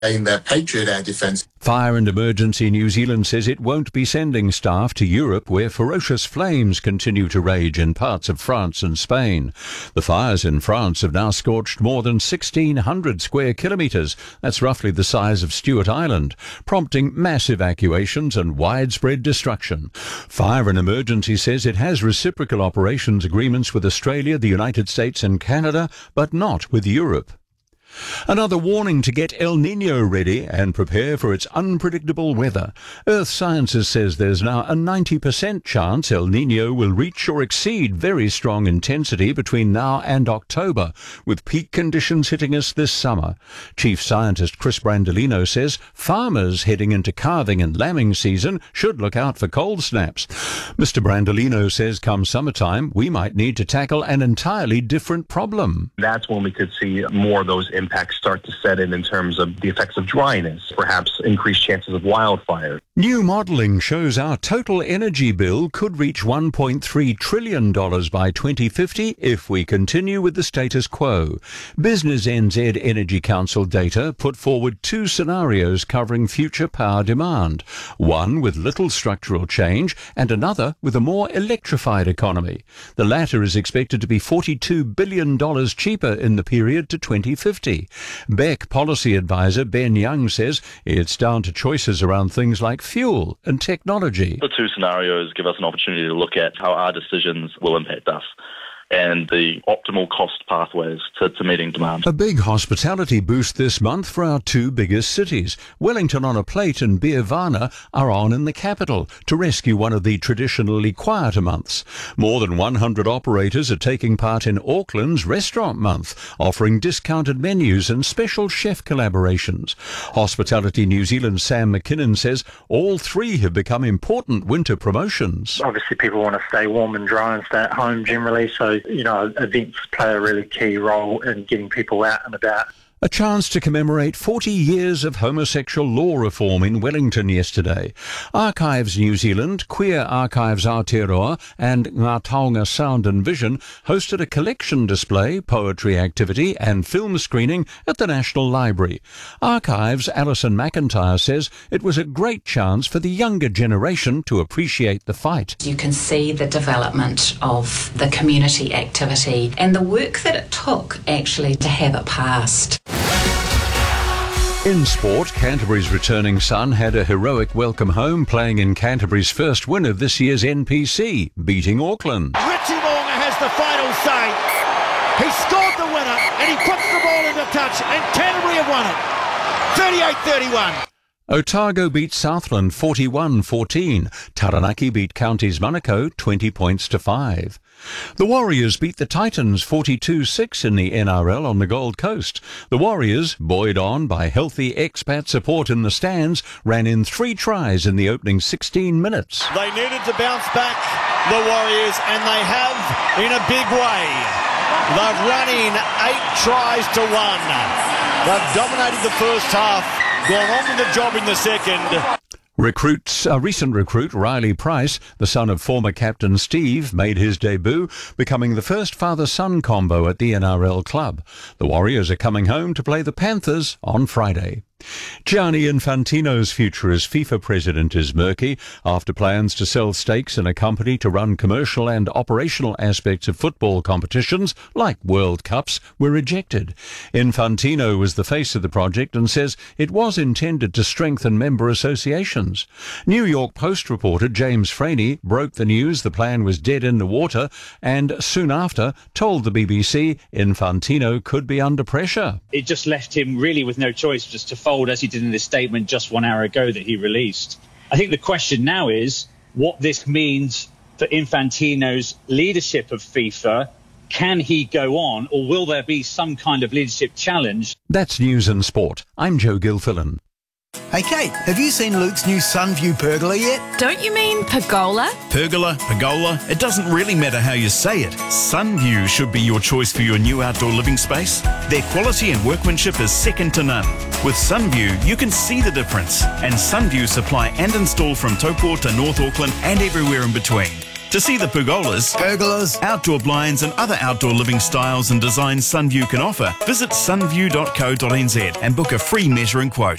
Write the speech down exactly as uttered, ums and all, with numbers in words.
their Patriot air defence. Fire and Emergency New Zealand says it won't be sending staff to Europe where ferocious flames continue to rage in parts of France and Spain. The fires in France have now scorched more than sixteen hundred square kilometres. That's roughly the size of Stewart Island, prompting mass evacuations and widespread destruction. Fire and Emergency says it has reciprocal operations agreements with Australia, the United States and Canada, but not with Europe. Another warning to get El Niño ready and prepare for its unpredictable weather. Earth Sciences says there's now a ninety percent chance El Niño will reach or exceed very strong intensity between now and October, with peak conditions hitting us this summer. Chief Scientist Chris Brandolino says farmers heading into calving and lambing season should look out for cold snaps. Mister Brandolino says come summertime we might need to tackle an entirely different problem. That's when we could see more of those impacts start to set in in terms of the effects of dryness, perhaps increased chances of wildfires. New modelling shows our total energy bill could reach one point three trillion dollars by twenty fifty if we continue with the status quo. Business N Z Energy Council data put forward two scenarios covering future power demand, one with little structural change and another with a more electrified economy. The latter is expected to be forty-two billion dollars cheaper in the period to twenty fifty. Beck policy advisor Ben Young says it's down to choices around things like fuel and technology. The two scenarios give us an opportunity to look at how our decisions will impact us and the optimal cost pathways to, to meeting demand. A big hospitality boost this month for our two biggest cities. Wellington on a Plate and Beervana are on in the capital to rescue one of the traditionally quieter months. More than one hundred operators are taking part in Auckland's Restaurant Month, offering discounted menus and special chef collaborations. Hospitality New Zealand's Sam McKinnon says all three have become important winter promotions. Obviously people want to stay warm and dry and stay at home generally, so you know, events play a really key role in getting people out and about. A chance to commemorate forty years of homosexual law reform in Wellington yesterday. Archives New Zealand, Queer Archives Aotearoa and Ngā Taonga Sound and Vision hosted a collection display, poetry activity and film screening at the National Library. Archives Alison McIntyre says it was a great chance for the younger generation to appreciate the fight. You can see the development of the community activity and the work that it took actually to have it passed. In sport, Canterbury's returning son had a heroic welcome home, playing in Canterbury's first win of this year's N P C, beating Auckland. Richie Mo'unga has the final say. He scored the winner and he puts the ball into touch and Canterbury have won it. thirty-eight thirty-one. Otago beat Southland forty-one fourteen. Taranaki beat Counties Manukau twenty points to five. The Warriors beat the Titans forty-two six in the N R L on the Gold Coast. The Warriors, buoyed on by healthy expat support in the stands, ran in three tries in the opening sixteen minutes. They needed to bounce back, the Warriors, and they have in a big way. They've run in eight tries to one. They've dominated the first half, gone on with the job in the second. Recruits, a recent recruit, Riley Price, the son of former captain Steve, made his debut, becoming the first father-son combo at the N R L club. The Warriors are coming home to play the Panthers on Friday. Gianni Infantino's future as FIFA president is murky after plans to sell stakes in a company to run commercial and operational aspects of football competitions, like World Cups, were rejected. Infantino was the face of the project and says it was intended to strengthen member associations. New York Post reporter James Franey broke the news the plan was dead in the water and soon after told the B B C Infantino could be under pressure. It just left him really with no choice just to fold, as he did in this statement just one hour ago that he released. I think the question now is what this means for Infantino's leadership of FIFA. Can he go on, or will there be some kind of leadership challenge? That's News and Sport. I'm Joe Gilfillan. Hey Kate, have you seen Luke's new Sunview pergola yet? Don't you mean pergola? Pergola, pergola, it doesn't really matter how you say it. Sunview should be your choice for your new outdoor living space. Their quality and workmanship is second to none. With Sunview, you can see the difference. And Sunview supply and install from Taupo to North Auckland and everywhere in between. To see the pergolas, pergolas, outdoor blinds and other outdoor living styles and designs Sunview can offer, visit sunview dot co dot n z and book a free measure and quote.